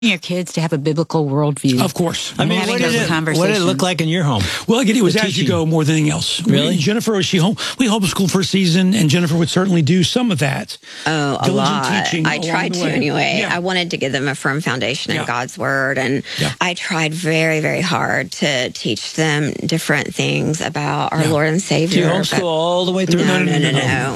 your kids to have a biblical worldview. Of course. I mean, what did it look like in your home? Well, again, it was as you go more than anything else. Really? Jennifer, was she home? We homeschooled for a season, and Jennifer would certainly do some of that. Oh, a lot. I tried to anyway. Yeah. I wanted to give them a firm foundation in God's Word, and I tried very, very hard to teach them different things about our Lord and Savior. Do you homeschool all the way through? No.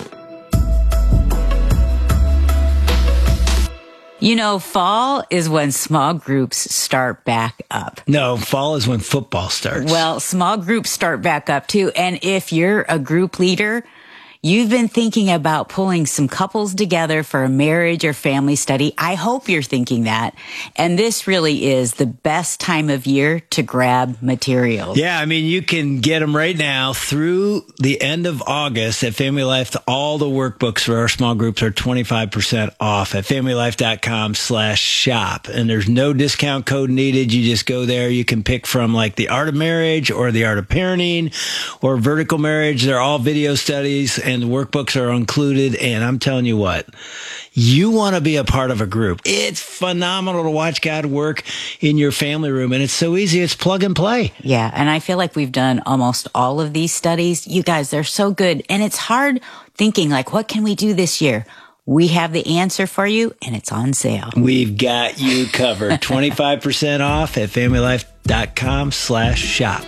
You know, fall is when small groups start back up. No, fall is when football starts. Well, small groups start back up too. And if you're a group leader, you've been thinking about pulling some couples together for a marriage or family study. I hope you're thinking that. And this really is the best time of year to grab materials. Yeah, I mean, you can get them right now through the end of August at Family Life. All the workbooks for our small groups are 25% off at familylife.com/shop. And there's no discount code needed. You just go there. You can pick from like the Art of Marriage or the Art of Parenting or Vertical Marriage. They're all video studies, and the workbooks are included. And I'm telling you what, you want to be a part of a group. It's phenomenal to watch God work in your family room. And it's so easy. It's plug and play. Yeah. And I feel like we've done almost all of these studies. You guys, they're so good. And it's hard thinking like, what can we do this year? We have the answer for you, and it's on sale. We've got you covered. 25% off at familylife.com/shop.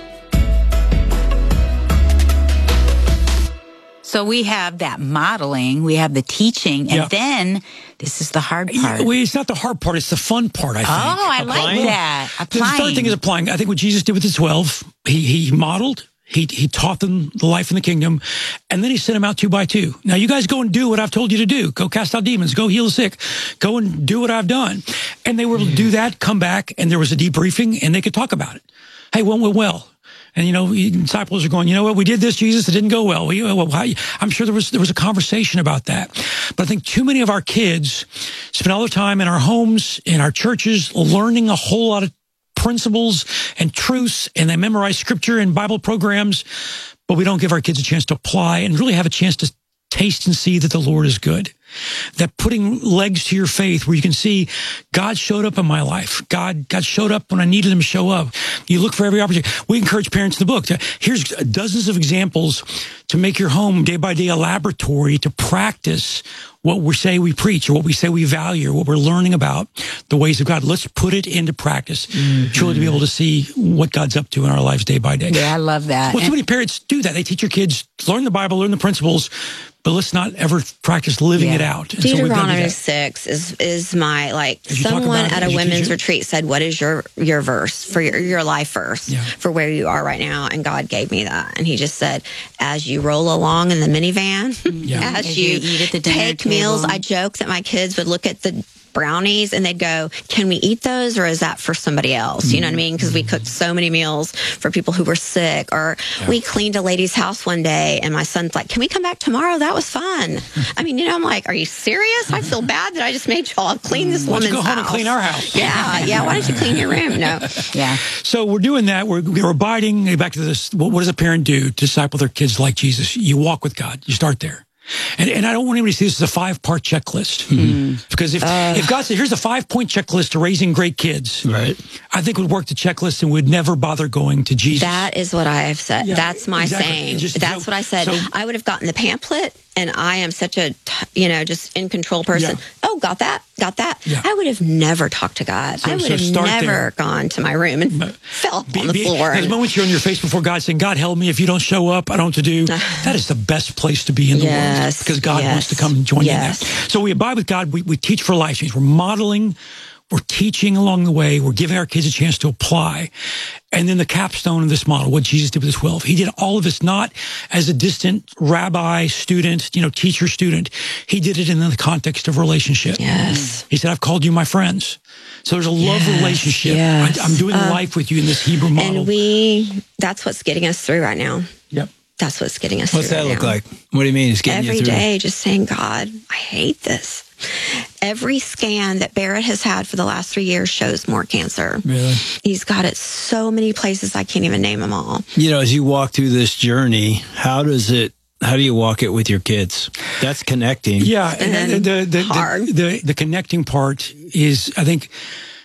So we have that modeling, we have the teaching, and then this is the hard part. It's not the hard part, it's the fun part, I think. Oh, I like that. Applying. The third thing is applying. I think what Jesus did with the 12, he modeled, he taught them the life in the kingdom, and then he sent them out 2 by 2. Now you guys go and do what I've told you to do. Go cast out demons, go heal the sick, go and do what I've done. And they were able to do that, come back, and there was a debriefing, and they could talk about it. Hey, what went well? And, you know, disciples are going, you know what, we did this, Jesus, it didn't go well. I'm sure there was a conversation about that. But I think too many of our kids spend all their time in our homes, in our churches, learning a whole lot of principles and truths, and they memorize scripture and Bible programs, but we don't give our kids a chance to apply and really have a chance to taste and see that the Lord is good. That putting legs to your faith where you can see God showed up in my life. God showed up when I needed him to show up. You look for every opportunity. We encourage parents in the book. Here's dozens of examples to make your home day by day a laboratory to practice what we say we preach or what we say we value or what we're learning about the ways of God. Let's put it into practice, truly to be able to see what God's up to in our lives day by day. Yeah, I love that. Well, too many parents do that. They teach your kids, learn the Bible, learn the principles, but let's not ever practice living it out. And Deuteronomy 6 is my, like, someone at a women's retreat said, what is your verse for your life verse for where you are right now? And God gave me that. And he just said, as you roll along in the minivan, as you eat at the take meals, I joke that my kids would look at the brownies and they'd go, can we eat those, or is that for somebody else? You know what I mean? Because we cooked so many meals for people who were sick, or we cleaned a lady's house one day and my son's like, can we come back tomorrow? That was fun. I mean, you know, I'm like, are you serious? I feel bad that I just made y'all clean this woman's house. Go home and clean our house. Yeah. Why don't you clean your room? No. Yeah. So we're doing that. We're abiding. Back to this. What does a parent do to disciple their kids like Jesus? You walk with God. You start there. And I don't want anybody to see this as a 5-part checklist. Because if God said, here's a 5-point checklist to raising great kids, right? I think we'd work the checklist and would never bother going to Jesus. That is what I have said. That's my saying. That's what I said. So, I would have gotten the pamphlet, and I am such a, just in control person. Oh, got that. Yeah. I would have never talked to God. I would have never gone to my room and fell on the floor. The moment you're on your face before God saying, God, help me. If you don't show up, I don't know what to do. That is the best place to be in the world. Because God wants to come and join you in that. So we abide with God. We teach for life change. We're modeling. We're teaching along the way. We're giving our kids a chance to apply. And then the capstone of this model, what Jesus did with his 12. He did all of this not as a distant rabbi, student, teacher, student. He did it in the context of relationship. Yes. He said, I've called you my friends. So there's a love relationship. Yes. I'm doing life with you in this Hebrew model. And that's what's getting us through right now. Yep. That's what's getting us through. What's that look like? What do you mean it's getting you through? Every day, just saying, God, I hate this. Every scan that Barrett has had for the last 3 years shows more cancer. Really? He's got it so many places, I can't even name them all. As you walk through this journey, how do you walk it with your kids? That's connecting. Yeah. And hard. The connecting part is, I think,